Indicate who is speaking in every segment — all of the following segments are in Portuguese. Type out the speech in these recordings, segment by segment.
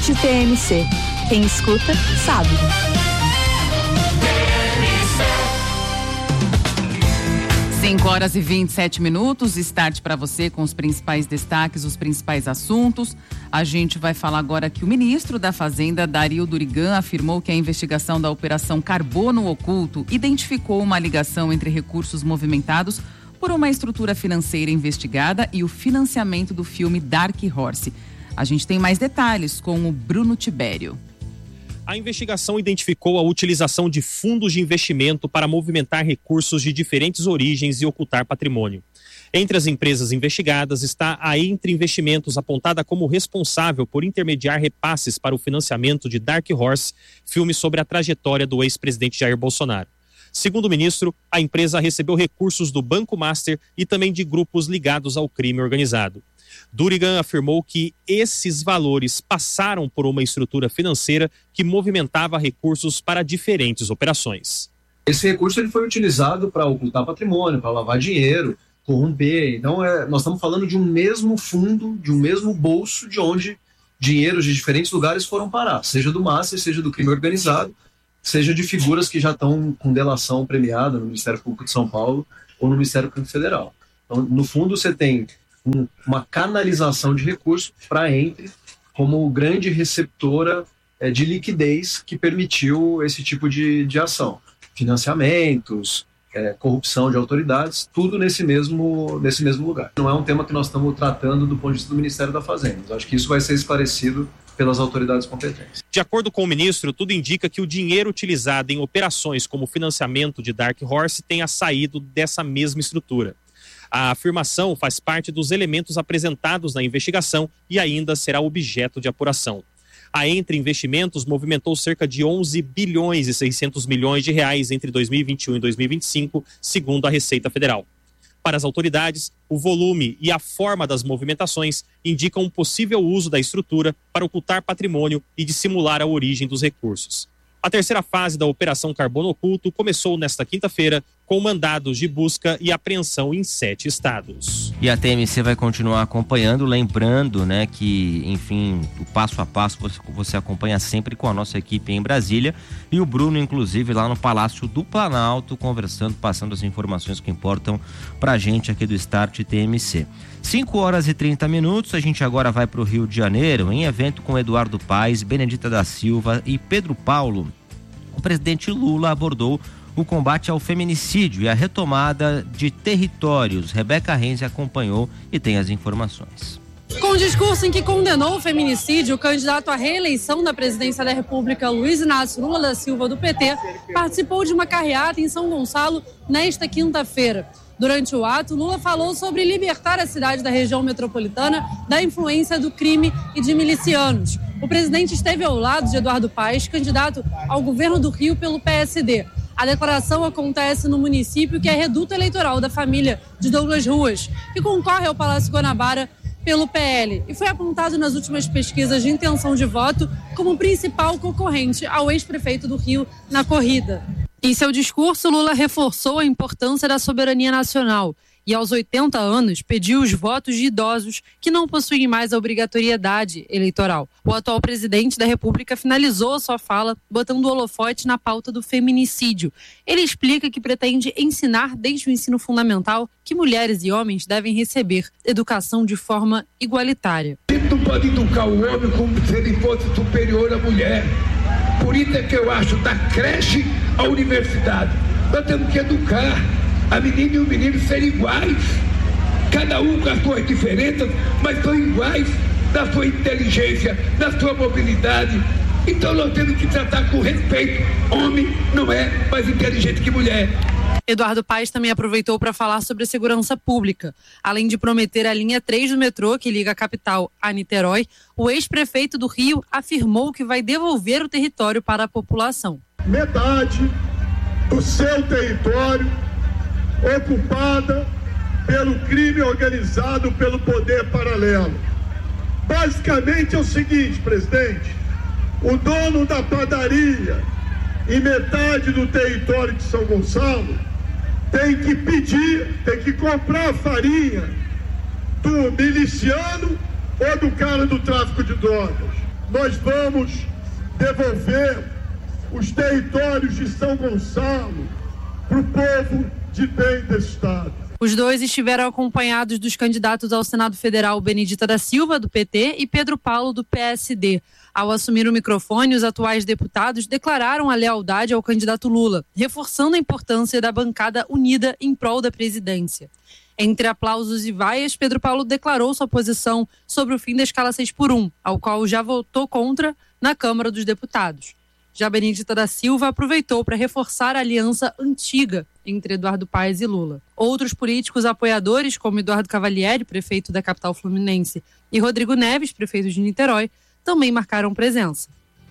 Speaker 1: TMC. Quem escuta, sabe.
Speaker 2: 5h27, start para você com os principais destaques, os principais assuntos. A gente vai falar agora que o ministro da Fazenda, Dario Durigan, afirmou que a investigação da Operação Carbono Oculto identificou uma ligação entre recursos movimentados por uma estrutura financeira investigada e o financiamento do filme Dark Horse. A gente tem mais detalhes com o Bruno Tibério.
Speaker 3: A investigação identificou a utilização de fundos de investimento para movimentar recursos de diferentes origens e ocultar patrimônio. Entre as empresas investigadas está a Entre Investimentos, apontada como responsável por intermediar repasses para o financiamento de Dark Horse, filme sobre a trajetória do ex-presidente Jair Bolsonaro. Segundo o ministro, a empresa recebeu recursos do Banco Master e também de grupos ligados ao crime organizado. Durigan afirmou que esses valores passaram por uma estrutura financeira que movimentava recursos para diferentes operações.
Speaker 4: Esse recurso ele foi utilizado para ocultar patrimônio, para lavar dinheiro, corromper. Então, nós estamos falando de um mesmo fundo, de um mesmo bolso, de onde dinheiros de diferentes lugares foram parar, seja do Master, seja do crime organizado, seja de figuras que já estão com delação premiada no Ministério Público de São Paulo ou no Ministério Público Federal. Então, no fundo, você tem uma canalização de recursos para a Entre como grande receptora de liquidez que permitiu esse tipo de ação. Financiamentos, corrupção de autoridades, tudo nesse mesmo lugar. Não é um tema que nós estamos tratando do ponto de vista do Ministério da Fazenda. Eu acho que isso vai ser esclarecido pelas autoridades competentes.
Speaker 3: De acordo com o ministro, tudo indica que o dinheiro utilizado em operações como o financiamento de Dark Horse tenha saído dessa mesma estrutura. A afirmação faz parte dos elementos apresentados na investigação e ainda será objeto de apuração. A Entre Investimentos movimentou cerca de 11 bilhões e 600 milhões de reais entre 2021 e 2025, segundo a Receita Federal. Para as autoridades, o volume e a forma das movimentações indicam um possível uso da estrutura para ocultar patrimônio e dissimular a origem dos recursos. A terceira fase da Operação Carbono Oculto começou nesta quinta-feira com mandados de busca e apreensão em 7 estados.
Speaker 5: E a TMC vai continuar acompanhando, lembrando, que, enfim, o passo a passo você acompanha sempre com a nossa equipe em Brasília e o Bruno, inclusive, lá no Palácio do Planalto, conversando, passando as informações que importam pra gente aqui do Start TMC. 5h30, a gente agora vai para o Rio de Janeiro, em evento com Eduardo Paes, Benedita da Silva e Pedro Paulo. O presidente Lula abordou o combate ao feminicídio e a retomada de territórios. Rebeca Renzi acompanhou e tem as informações.
Speaker 6: Com o discurso em que condenou o feminicídio, o candidato à reeleição da presidência da República, Luiz Inácio Lula da Silva, do PT, participou de uma carreata em São Gonçalo nesta quinta-feira. Durante o ato, Lula falou sobre libertar a cidade da região metropolitana da influência do crime e de milicianos. O presidente esteve ao lado de Eduardo Paes, candidato ao governo do Rio pelo PSD. A declaração acontece no município que é reduto eleitoral da família de Douglas Ruas, que concorre ao Palácio Guanabara pelo PL e foi apontado nas últimas pesquisas de intenção de voto como principal concorrente ao ex-prefeito do Rio na corrida. Em seu discurso, Lula reforçou a importância da soberania nacional e, aos 80 anos, pediu os votos de idosos que não possuem mais a obrigatoriedade eleitoral. O atual presidente da República finalizou sua fala botando o holofote na pauta do feminicídio. Ele explica que pretende ensinar desde o ensino fundamental que mulheres e homens devem receber educação de forma igualitária.
Speaker 7: Não pode educar o homem como se ele fosse superior à mulher. Por isso é que eu acho da creche à universidade. Nós temos que educar a menina e o menino serem iguais. Cada um com as suas diferenças, mas são iguais na sua inteligência, na sua mobilidade. Então nós temos que tratar com respeito. Homem não é mais inteligente que mulher.
Speaker 6: Eduardo Paes também aproveitou para falar sobre a segurança pública. Além de prometer a linha 3 do metrô, que liga a capital a Niterói, o ex-prefeito do Rio afirmou que vai devolver o território para a população.
Speaker 8: Metade do seu território ocupada pelo crime organizado, pelo poder paralelo. Basicamente é o seguinte, presidente, o dono da padaria e metade do território de São Gonçalo tem que pedir, tem que comprar farinha do miliciano ou do cara do tráfico de drogas. nós vamos devolver os territórios de São Gonçalo para o povo de bem desse estado.
Speaker 6: Os dois estiveram acompanhados dos candidatos ao Senado Federal Benedita da Silva, do PT, e Pedro Paulo, do PSD. Ao assumir o microfone, os atuais deputados declararam a lealdade ao candidato Lula, reforçando a importância da bancada unida em prol da presidência. Entre aplausos e vaias, Pedro Paulo declarou sua posição sobre o fim da escala 6x1, ao qual já votou contra na Câmara dos Deputados. Já Benedita da Silva aproveitou para reforçar a aliança antiga entre Eduardo Paes e Lula. Outros políticos apoiadores, como Eduardo Cavalieri, prefeito da capital fluminense, e Rodrigo Neves, prefeito de Niterói, também marcaram presença.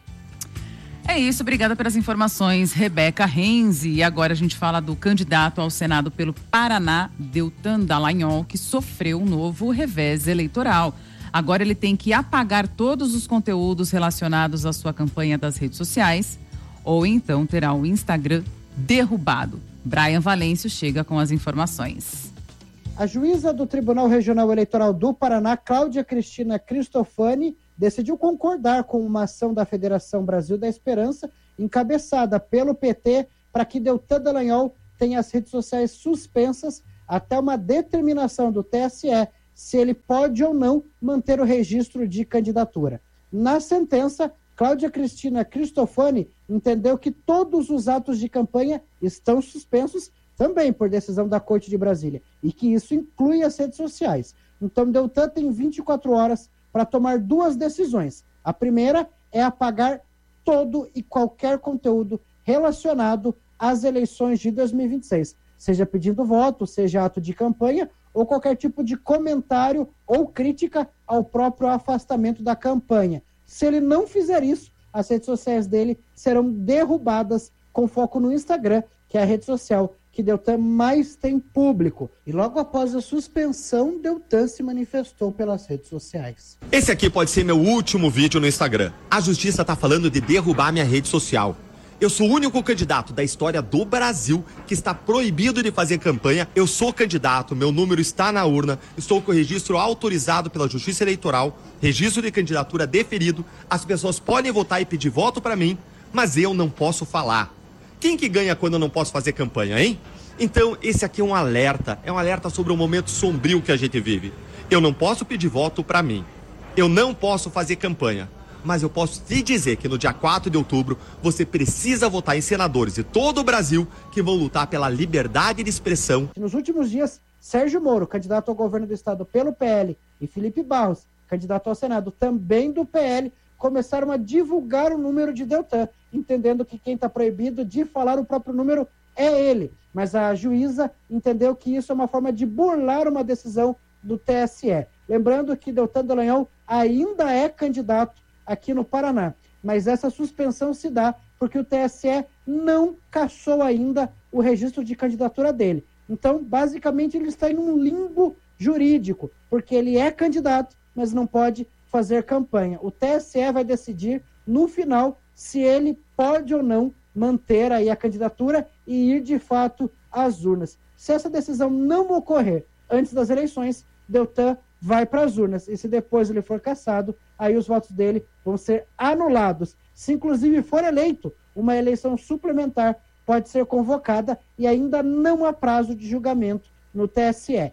Speaker 2: É isso, obrigada pelas informações, Rebeca Renzi. E agora a gente fala do candidato ao Senado pelo Paraná, Deltan Dallagnol, que sofreu um novo revés eleitoral. Agora ele tem que apagar todos os conteúdos relacionados à sua campanha das redes sociais, ou então terá o Instagram derrubado. Brian Valêncio chega com as informações.
Speaker 9: A juíza do Tribunal Regional Eleitoral do Paraná, Cláudia Cristina Cristofani, decidiu concordar com uma ação da Federação Brasil da Esperança, encabeçada pelo PT, para que Deltan Dallagnol tenha as redes sociais suspensas até uma determinação do TSE se ele pode ou não manter o registro de candidatura. Na sentença, Cláudia Cristina Cristofani entendeu que todos os atos de campanha estão suspensos também por decisão da Corte de Brasília e que isso inclui as redes sociais. Então, Deltan tem 24 horas para tomar duas decisões. A primeira é apagar todo e qualquer conteúdo relacionado às eleições de 2026, seja pedindo voto, seja ato de campanha ou qualquer tipo de comentário ou crítica ao próprio afastamento da campanha. Se ele não fizer isso, as redes sociais dele serão derrubadas com foco no Instagram, que é a rede social que Deltan mais tem público. E logo após a suspensão, Deltan se manifestou pelas redes sociais.
Speaker 10: Esse aqui pode ser meu último vídeo no Instagram. A justiça tá falando de derrubar minha rede social. Eu sou o único candidato da história do Brasil que está proibido de fazer campanha. Eu sou candidato, meu número está na urna, estou com o registro autorizado pela Justiça Eleitoral, registro de candidatura deferido. As pessoas podem votar e pedir voto para mim, mas eu não posso falar. Quem que ganha quando eu não posso fazer campanha, hein? Então, esse aqui é um alerta sobre o momento sombrio que a gente vive. Eu não posso pedir voto para mim. Eu não posso fazer campanha. Mas eu posso te dizer que no dia 4 de outubro você precisa votar em senadores de todo o Brasil que vão lutar pela liberdade de expressão.
Speaker 9: Nos últimos dias, Sérgio Moro, candidato ao governo do estado pelo PL, e Felipe Barros, candidato ao Senado também do PL, começaram a divulgar o número de Deltan, entendendo que quem está proibido de falar o próprio número é ele. Mas a juíza entendeu que isso é uma forma de burlar uma decisão do TSE. Lembrando que Deltan Dallagnol ainda é candidato aqui no Paraná, mas essa suspensão se dá porque o TSE não cassou ainda o registro de candidatura dele. Então, basicamente, ele está em um limbo jurídico, porque ele é candidato, mas não pode fazer campanha. O TSE vai decidir, no final, se ele pode ou não manter aí a candidatura e ir, de fato, às urnas. Se essa decisão não ocorrer antes das eleições, Deltan vai para as urnas. E se depois ele for cassado, aí os votos dele vão ser anulados. Se inclusive for eleito, uma eleição suplementar pode ser convocada e ainda não há prazo de julgamento no TSE.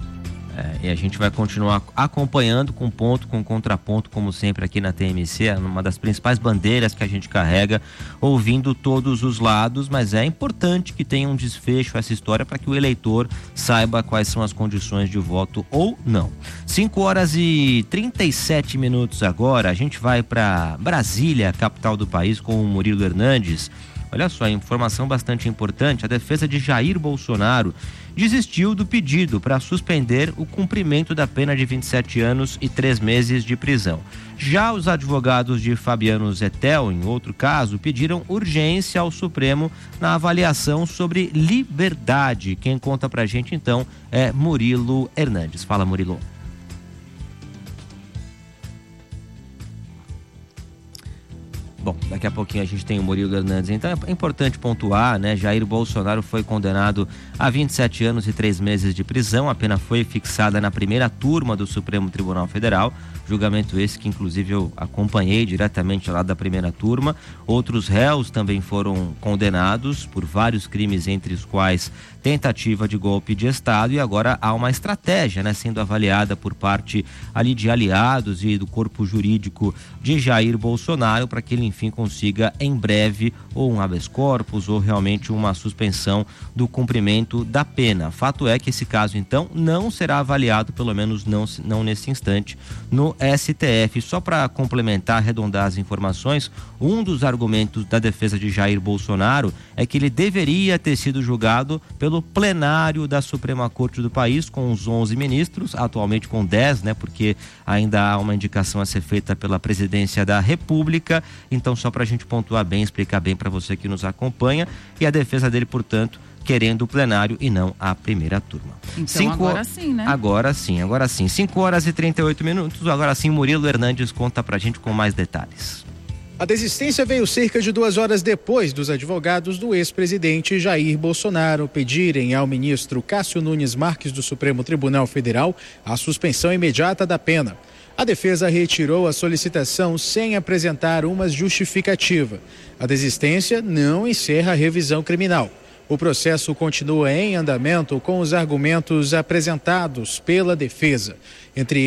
Speaker 5: E a gente vai continuar acompanhando com ponto, com contraponto, como sempre aqui na TMC, é uma das principais bandeiras que a gente carrega, ouvindo todos os lados, mas é importante que tenha um desfecho essa história para que o eleitor saiba quais são as condições de voto ou não. 5h37 agora, a gente vai para Brasília, capital do país, com o Murilo Hernandes. Olha só, informação bastante importante, a defesa de Jair Bolsonaro desistiu do pedido para suspender o cumprimento da pena de 27 anos e 3 meses de prisão. Já os advogados de Fabiano Zettel, em outro caso, pediram urgência ao Supremo na avaliação sobre liberdade. Quem conta pra gente, então, é Murilo Hernandes. Fala, Murilo. Bom, daqui a pouquinho a gente tem o Murilo Hernandes. Então é importante pontuar, né? Jair Bolsonaro foi condenado a 27 anos e 3 meses de prisão. A pena foi fixada na primeira turma do Supremo Tribunal Federal. Julgamento esse que inclusive eu acompanhei diretamente lá da primeira turma. Outros réus também foram condenados por vários crimes, entre os quais tentativa de golpe de Estado, e agora há uma estratégia, né, sendo avaliada por parte ali de aliados e do corpo jurídico de Jair Bolsonaro para que ele enfim consiga em breve ou um habeas corpus ou realmente uma suspensão do cumprimento da pena. Fato é que esse caso então não será avaliado, pelo menos não nesse instante, no STF. Só para complementar, arredondar as informações, um dos argumentos da defesa de Jair Bolsonaro é que ele deveria ter sido julgado pelo plenário da Suprema Corte do país, com os 11 ministros, atualmente com 10, né, porque ainda há uma indicação a ser feita pela presidência da República. Então, só para a gente pontuar bem, explicar bem para você que nos acompanha, e a defesa dele, portanto, querendo o plenário e não a primeira turma.
Speaker 2: Então agora sim, né?
Speaker 5: Agora sim. 5 horas e 38 minutos. Agora sim, Murilo Hernandes conta pra gente com mais detalhes.
Speaker 11: A desistência veio cerca de 2 horas depois dos advogados do ex-presidente Jair Bolsonaro pedirem ao ministro Cássio Nunes Marques do Supremo Tribunal Federal a suspensão imediata da pena. A defesa retirou a solicitação sem apresentar uma justificativa. A desistência não encerra a revisão criminal. O processo continua em andamento com os argumentos apresentados pela defesa. Entre